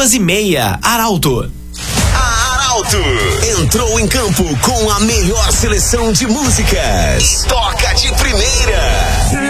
2h30. Arauto. A Arauto entrou em campo com a melhor seleção de músicas. Toca de primeira.